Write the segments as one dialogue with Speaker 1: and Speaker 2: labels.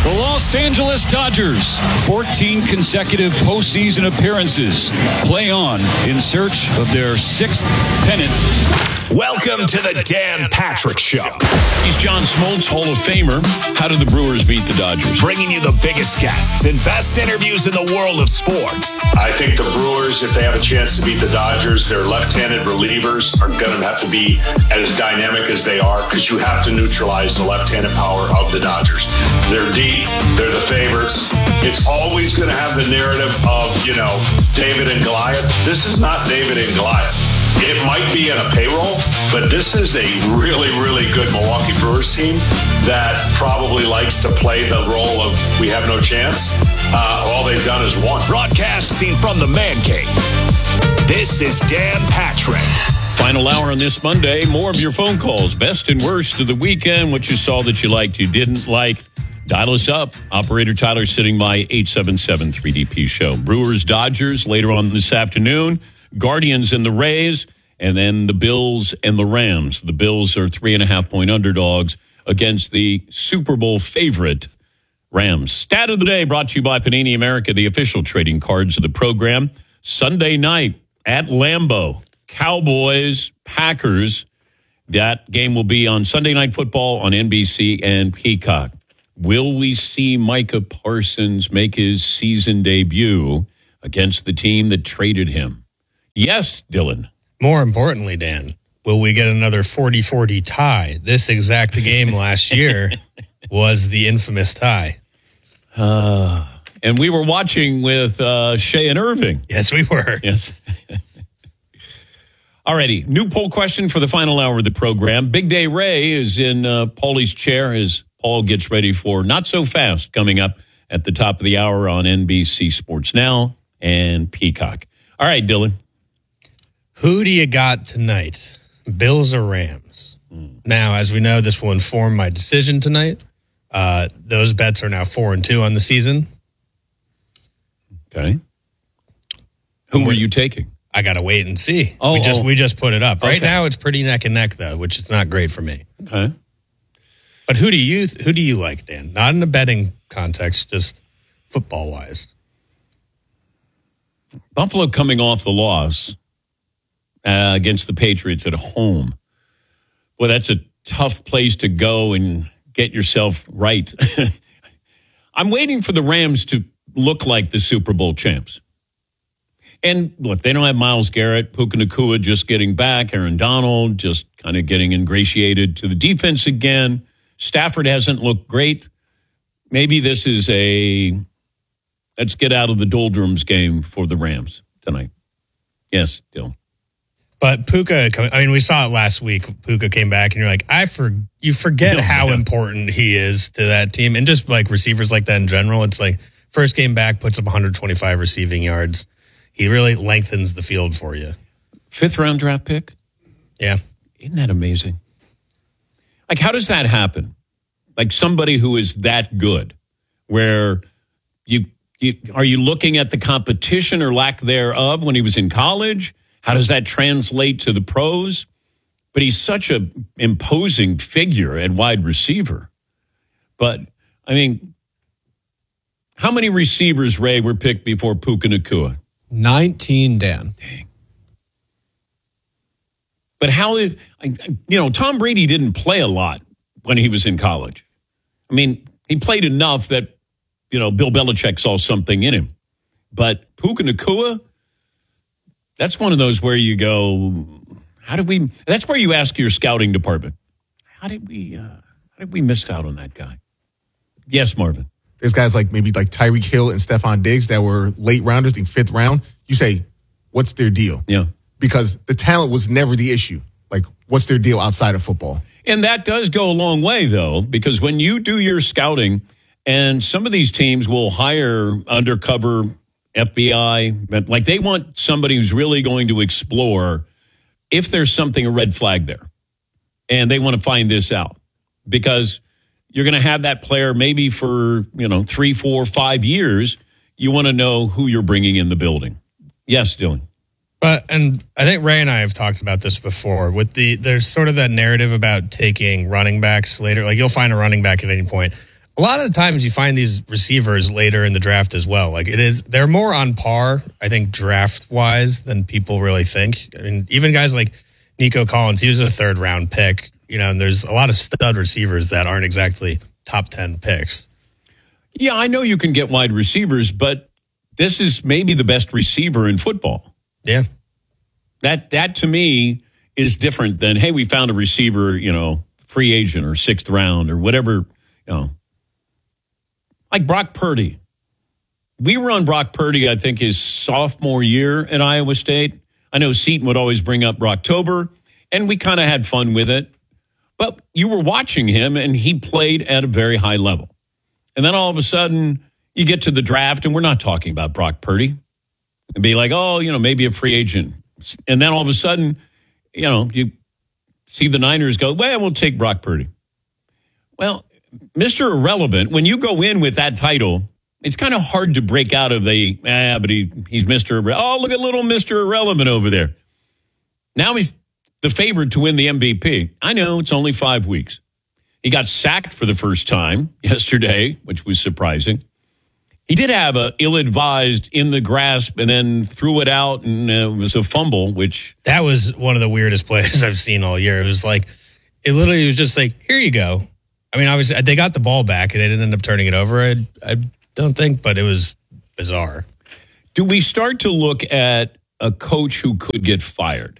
Speaker 1: The Los Angeles Dodgers, 14 consecutive postseason appearances, play on in search of their 6th pennant.
Speaker 2: Welcome to the Dan Patrick Show.
Speaker 3: He's John Smoltz, Hall of Famer. How did the Brewers beat the Dodgers?
Speaker 2: Bringing you the biggest guests and best interviews in the world of sports.
Speaker 4: I think the Brewers, if they have a chance to beat the Dodgers, their left-handed relievers are going to have to be as dynamic as they are, because you have to neutralize the left-handed power of the Dodgers. They're deep. They're the favorites. It's always going to have the narrative of, David and Goliath. This is not David and Goliath. It might be in a payroll, but this is a really, really good Milwaukee Brewers team that probably likes to play the role of we have no chance. All they've done is won.
Speaker 2: Broadcasting from the Man Cave, this is Dan Patrick.
Speaker 3: Final hour on this Monday. More of your phone calls. Best and worst of the weekend. What you saw that you liked, you didn't like. Dial us up. Operator Tyler sitting by 877-3DP Show. Brewers, Dodgers later on this afternoon. Guardians and the Rays, and then the Bills and the Rams. The Bills are 3.5-point underdogs against the Super Bowl favorite Rams. Stat of the day brought to you by Panini America, the official trading cards of the program. Sunday night at Lambeau, Cowboys, Packers. That game will be on Sunday Night Football on NBC and Peacock. Will we see Micah Parsons make his season debut against the team that traded him? Yes, Dylan.
Speaker 5: More importantly, Dan, will we get another 40-40 tie? This exact game last year was the infamous tie.
Speaker 3: And we were watching with Shea and Irving.
Speaker 5: Yes, we were.
Speaker 3: Yes. Alrighty, new poll question for the final hour of the program. Big Day Ray is in Paulie's chair as Paul gets ready for Not So Fast coming up at the top of the hour on NBC Sports Now and Peacock. All right, Dylan.
Speaker 5: Who do you got tonight? Bills or Rams? Now, as we know, this will inform my decision tonight. Those bets are now 4-2 on the season.
Speaker 3: Okay. Who were you taking?
Speaker 5: I got to wait and see.
Speaker 3: We
Speaker 5: just put it up. Right
Speaker 3: Okay.
Speaker 5: now, it's pretty neck and neck, though, which is not great for me.
Speaker 3: Okay.
Speaker 5: But who do you like, Dan? Not in a betting context, just football-wise.
Speaker 3: Buffalo coming off the loss against the Patriots at home. Well, that's a tough place to go and get yourself right. I'm waiting for the Rams to look like the Super Bowl champs. And look, they don't have Myles Garrett, Puka Nacua just getting back, Aaron Donald just kind of getting ingratiated to the defense again. Stafford hasn't looked great. Maybe this is a let's get out of the doldrums game for the Rams tonight. Yes, Dylan.
Speaker 5: But Puka, we saw it last week. Puka came back, and you're like, you forget how important he is to that team. And just like receivers like that in general, it's like first game back, puts up 125 receiving yards. He really lengthens the field for you.
Speaker 3: 5th round draft pick?
Speaker 5: Yeah.
Speaker 3: Isn't that amazing? Like, how does that happen? Like somebody who is that good, where are you looking at the competition or lack thereof when he was in college? How does that translate to the pros? But he's such an imposing figure at wide receiver. But, how many receivers, Ray, were picked before Puka Nacua?
Speaker 6: 19, Dan.
Speaker 3: Dang. But Tom Brady didn't play a lot when he was in college. He played enough that, Bill Belichick saw something in him. But Puka Nacua, that's one of those where you go, that's where you ask your scouting department, how did we miss out on that guy? Yes, Marvin.
Speaker 7: There's guys like Tyreek Hill and Stephon Diggs that were late rounders, the 5th round. You say, what's their deal?
Speaker 3: Yeah.
Speaker 7: Because the talent was never the issue. Like, what's their deal outside of football?
Speaker 3: And that does go a long way, though, because when you do your scouting, and some of these teams will hire undercover FBI, like they want somebody who's really going to explore if there's a red flag there. And they want to find this out because you're going to have that player maybe for, 3, 4, 5 years. You want to know who you're bringing in the building. Yes, Dylan.
Speaker 5: And I think Ray and I have talked about this before. There's sort of that narrative about taking running backs later. Like you'll find a running back at any point. A lot of the times you find these receivers later in the draft as well. Like they're more on par, I think, draft wise than people really think. I mean, even guys like Nico Collins, he was a 3rd round pick, and there's a lot of stud receivers that aren't exactly top 10 picks.
Speaker 3: Yeah, I know you can get wide receivers, but this is maybe the best receiver in football.
Speaker 5: Yeah.
Speaker 3: That to me is different than, hey, we found a receiver, free agent or 6th round or whatever, Like Brock Purdy. We were on Brock Purdy, I think, his sophomore year at Iowa State. I know Seton would always bring up Brocktober, and we kind of had fun with it. But you were watching him, and he played at a very high level. And then all of a sudden, you get to the draft, and we're not talking about Brock Purdy. And be like, maybe a free agent. And then all of a sudden, you see the Niners go, well, we'll take Brock Purdy. Well, Mr. Irrelevant, when you go in with that title, it's kind of hard to break out of but he's Mr. Oh, look at little Mr. Irrelevant over there. Now he's the favorite to win the MVP. I know it's only 5 weeks. He got sacked for the first time yesterday, which was surprising. He did have a ill-advised in the grasp and then threw it out, and it was a fumble, which...
Speaker 5: That was one of the weirdest plays I've seen all year. It was like, it literally was just like, here you go. I mean, obviously, they got the ball back, and they didn't end up turning it over, I don't think, but it was bizarre.
Speaker 3: Do we start to look at a coach who could get fired?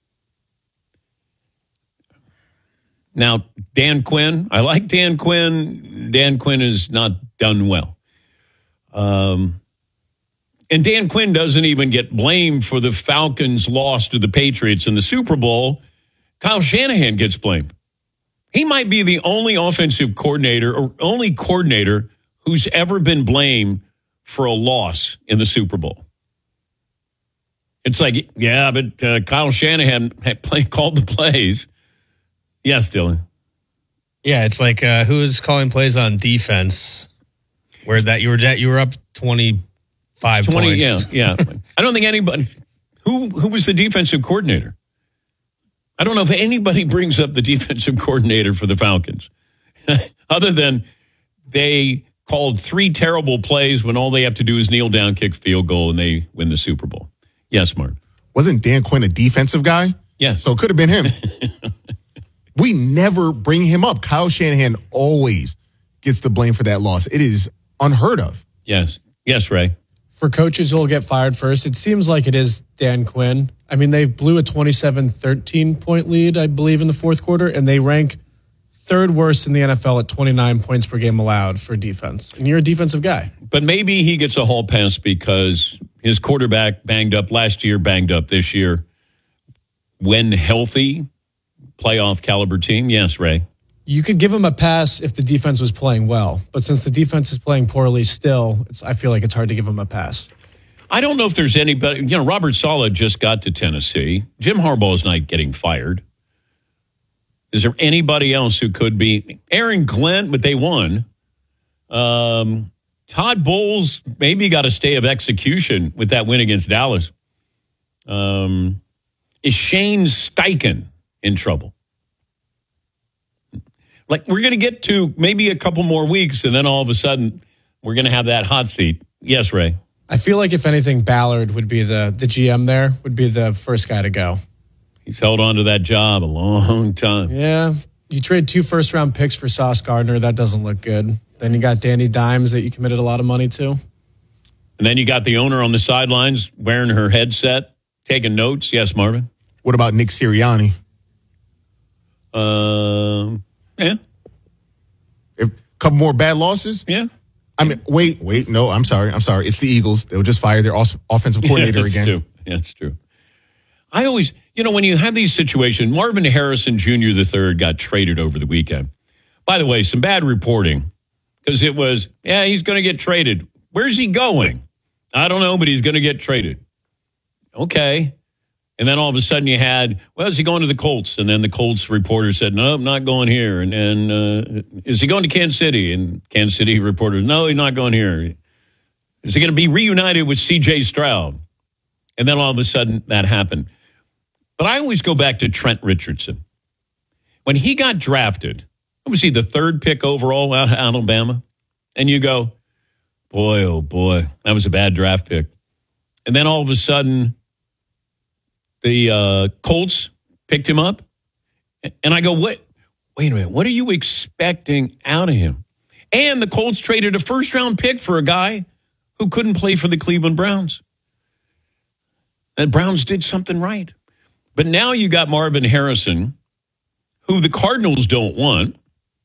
Speaker 3: Now, Dan Quinn, I like Dan Quinn. Dan Quinn has not done well. And Dan Quinn doesn't even get blamed for the Falcons' loss to the Patriots in the Super Bowl. Kyle Shanahan gets blamed. He might be the only offensive coordinator or only coordinator who's ever been blamed for a loss in the Super Bowl. It's like, yeah, but Kyle Shanahan called the plays. Yes, Dylan.
Speaker 5: Yeah, it's like who is calling plays on defense? Where that you were up 25 points.
Speaker 3: Yeah. I don't think anybody who was the defensive coordinator. I don't know if anybody brings up the defensive coordinator for the Falcons, other than they called 3 terrible plays when all they have to do is kneel down, kick field goal, and they win the Super Bowl. Yes, Mark.
Speaker 7: Wasn't Dan Quinn a defensive guy?
Speaker 3: Yes.
Speaker 7: So it could have been him. We never bring him up. Kyle Shanahan always gets the blame for that loss. It is unheard of.
Speaker 3: Yes. Yes, Ray.
Speaker 6: For coaches who will get fired first, it seems like it is Dan Quinn. I mean, they blew a 27-13 point lead, I believe, in the fourth quarter, and they rank 3rd worst in the NFL at 29 points per game allowed for defense. And you're a defensive guy.
Speaker 3: But maybe he gets a hall pass because his quarterback banged up last year, banged up this year. When healthy, playoff caliber team. Yes, Ray.
Speaker 6: You could give him a pass if the defense was playing well. But since the defense is playing poorly still, I feel like it's hard to give him a pass.
Speaker 3: I don't know if there's anybody. Robert Saleh just got to Tennessee. Jim Harbaugh is not getting fired. Is there anybody else who could be? Aaron Glenn, but they won. Todd Bowles maybe got a stay of execution with that win against Dallas. Is Shane Steichen in trouble? Like, we're going to get to maybe a couple more weeks, and then all of a sudden, we're going to have that hot seat. Yes, Ray.
Speaker 6: I feel like, if anything, Ballard would be the GM there, would be the first guy to go.
Speaker 3: He's held on to that job a long time.
Speaker 6: Yeah. You trade 2 first-round picks for Sauce Gardner. That doesn't look good. Then you got Danny Dimes that you committed a lot of money to.
Speaker 3: And then you got the owner on the sidelines wearing her headset, taking notes. Yes, Marvin?
Speaker 7: What about Nick Sirianni?
Speaker 3: Yeah.
Speaker 7: A couple more bad losses?
Speaker 3: Yeah.
Speaker 7: I mean, wait. No, I'm sorry. It's the Eagles. They'll just fire their offensive coordinator again.
Speaker 3: True. Yeah, that's true. I always, when you have these situations, Marvin Harrison Jr. III got traded over the weekend. By the way, some bad reporting because it was, he's going to get traded. Where's he going? I don't know, but he's going to get traded. Okay. And then all of a sudden you had, is he going to the Colts? And then the Colts reporter said, no, I'm not going here. And is he going to Kansas City? And Kansas City reporter, no, he's not going here. Is he going to be reunited with C.J. Stroud? And then all of a sudden that happened. But I always go back to Trent Richardson. When he got drafted, was he the 3rd pick overall out of Alabama? And you go, boy, oh boy, that was a bad draft pick. And then all of a sudden, the Colts picked him up. And I go, wait a minute, what are you expecting out of him? And the Colts traded a first-round pick for a guy who couldn't play for the Cleveland Browns. And Browns did something right. But now you got Marvin Harrison, who the Cardinals don't want.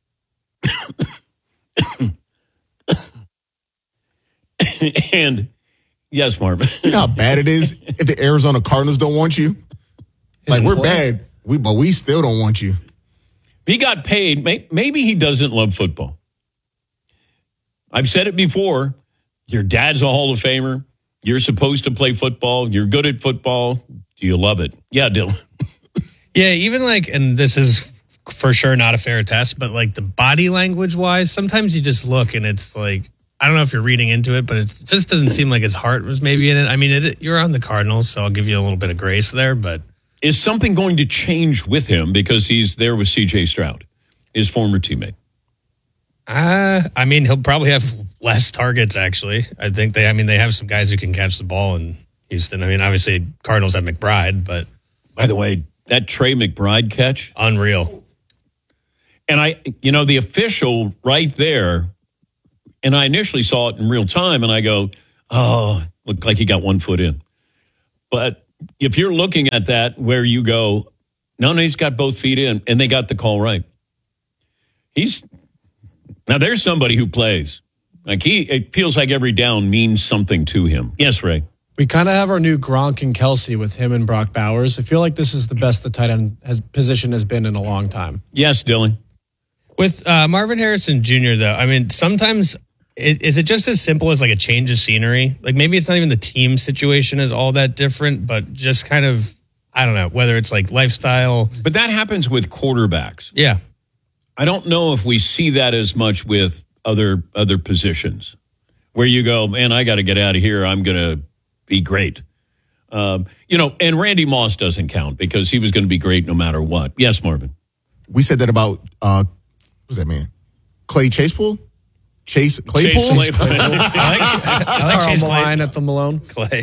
Speaker 3: And yes, Marvin.
Speaker 7: You know how bad it is if the Arizona Cardinals don't want you? Like, we're bad, but we still don't want you.
Speaker 3: He got paid. Maybe he doesn't love football. I've said it before. Your dad's a Hall of Famer. You're supposed to play football. You're good at football. Do you love it? Yeah, Dylan.
Speaker 5: Yeah, even like, and this is for sure not a fair test, but like the body language wise, sometimes you just look and it's like, I don't know if you're reading into it, but it just doesn't seem like his heart was maybe in it. I mean, you're on the Cardinals, so I'll give you a little bit of grace there, but.
Speaker 3: Is something going to change with him because he's there with C.J. Stroud, his former teammate?
Speaker 5: I mean, he'll probably have less targets, actually. I think they have some guys who can catch the ball in Houston. I mean, obviously, Cardinals have McBride, but.
Speaker 3: By the way, that Trey McBride catch?
Speaker 5: Unreal.
Speaker 3: And the official right there, and I initially saw it in real time, and I go, oh, looked like he got 1 foot in. But if you're looking at that where you go, no, he's got both feet in, and they got the call right. Now there's somebody who plays. Like it feels like every down means something to him. Yes, Ray.
Speaker 6: We kind of have our new Gronk and Kelsey with him and Brock Bowers. I feel like this is the best the tight end position has been in a long time.
Speaker 3: Yes, Dylan.
Speaker 5: With Marvin Harrison Jr., though, I mean, sometimes is it just as simple as like a change of scenery? Like maybe it's not even the team situation is all that different, but just kind of, I don't know, whether it's like lifestyle.
Speaker 3: But that happens with quarterbacks.
Speaker 5: Yeah.
Speaker 3: I don't know if we see that as much with other positions where you go, man, I got to get out of here. I'm going to be great. And Randy Moss doesn't count because he was going to be great no matter what. Yes, Marvin.
Speaker 7: We said that about, what's that man? Clay Chasepool? Chase Claypool?
Speaker 5: I like Chase
Speaker 6: Malone at the Malone.
Speaker 5: Clay.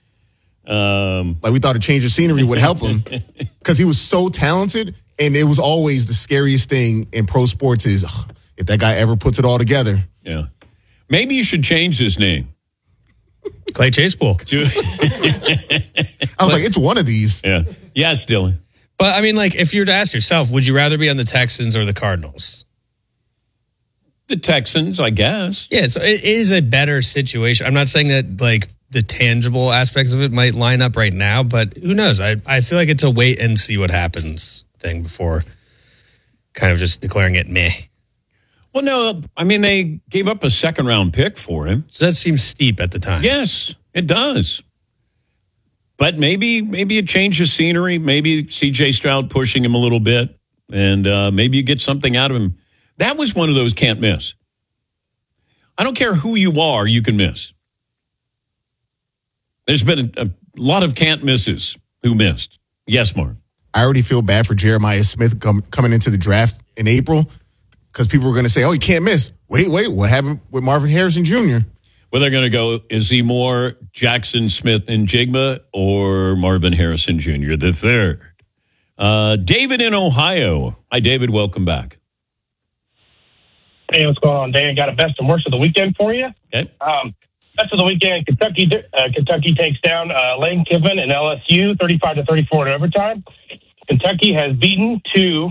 Speaker 7: Like we thought a change of scenery would help him because he was so talented, and it was always the scariest thing in pro sports is if that guy ever puts it all together.
Speaker 3: Yeah. Maybe you should change his name.
Speaker 5: Clay Chasepool.
Speaker 7: I was like, it's one of these.
Speaker 3: Yeah. Yes, Dylan.
Speaker 5: But I mean, like, if you were to ask yourself, would you rather be on the Texans or the Cardinals?
Speaker 3: The Texans, I guess.
Speaker 5: Yeah, so it is a better situation. I'm not saying that, like, the tangible aspects of it might line up right now, but who knows? I feel like it's a wait and see what happens thing before kind of just declaring it meh.
Speaker 3: Well, no, I mean, they gave up a second-round pick for him.
Speaker 5: So that seems steep at the time.
Speaker 3: Yes, it does. But maybe a change of scenery, maybe C.J. Stroud pushing him a little bit, and maybe you get something out of him. That was one of those can't miss. I don't care who you are, you can miss. There's been a lot of can't misses who missed. Yes, Mark.
Speaker 7: I already feel bad for Jeremiah Smith coming into the draft in April because people were going to say, oh, he can't miss. Wait, what happened with Marvin Harrison Jr.?
Speaker 3: Well, they're going to go, is he more Jackson Smith and Jigma or Marvin Harrison Jr. the third? David in Ohio. Hi, David. Welcome back.
Speaker 8: Hey, what's going on, Dan? Got a best and worst of the weekend for you.
Speaker 3: Okay.
Speaker 8: Best of the weekend, Kentucky takes down Lane Kiffin and LSU 35-34 in overtime. Kentucky has beaten two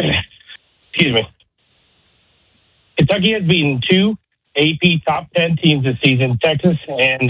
Speaker 8: AP top 10 teams this season, Texas A&M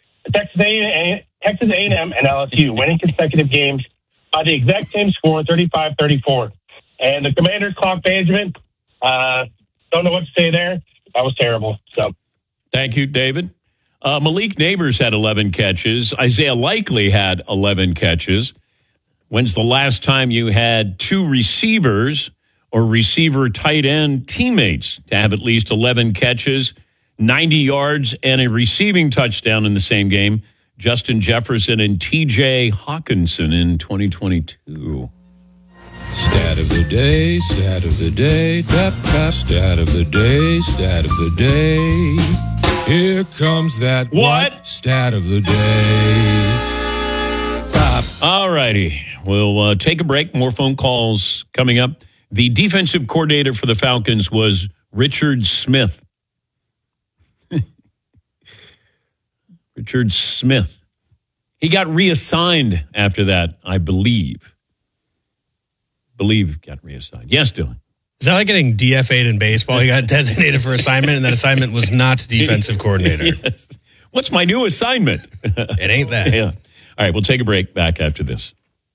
Speaker 8: and LSU, winning consecutive games by the exact same score, 35-34. And the Commanders' clock management, don't know what to say there. That was terrible. So,
Speaker 3: thank you, David. Malik Neighbors had 11 catches. Isaiah Likely had 11 catches. When's the last time you had two receivers or receiver tight end teammates to have at least 11 catches, 90 yards, and a receiving touchdown in the same game? Justin Jefferson and T.J. Hawkinson in 2022.
Speaker 9: Stat of the day, stat of the day, stat of the day, stat of the day. Here comes that
Speaker 3: What?
Speaker 9: Stat of the day.
Speaker 3: All righty. We'll take a break. More phone calls coming up. The defensive coordinator for the Falcons was Richard Smith. Richard Smith. He got reassigned after that, I believe. Got reassigned. Yes, Dylan.
Speaker 5: Is that like getting DFA'd in baseball? He got designated for assignment, and that assignment was not defensive coordinator.
Speaker 3: Yes. What's my new assignment?
Speaker 5: It ain't that.
Speaker 3: Yeah. All right, we'll take a break. Back after this.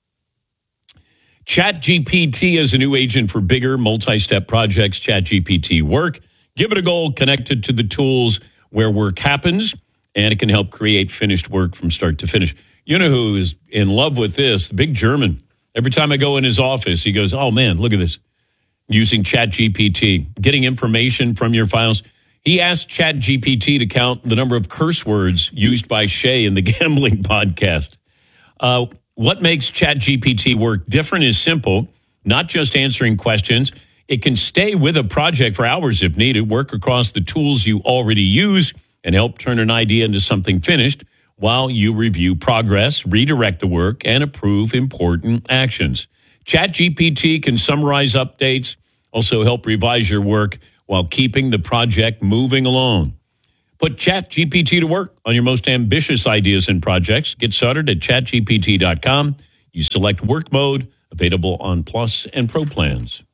Speaker 3: ChatGPT is a new agent for bigger multi-step projects. ChatGPT Work. Give it a go. Connected to the tools where work happens, and it can help create finished work from start to finish. You know who is in love with this? The big German. Every time I go in his office, he goes, oh, man, look at this. Using ChatGPT, getting information from your files. He asked ChatGPT to count the number of curse words used by Shay in the gambling podcast. What makes ChatGPT Work different is simple, not just answering questions. It can stay with a project for hours if needed, work across the tools you already use, and help turn an idea into something finished while you review progress, redirect the work, and approve important actions. ChatGPT can summarize updates, also help revise your work while keeping the project moving along. Put ChatGPT to work on your most ambitious ideas and projects. Get started at chatgpt.com. You select work mode, available on Plus and Pro plans.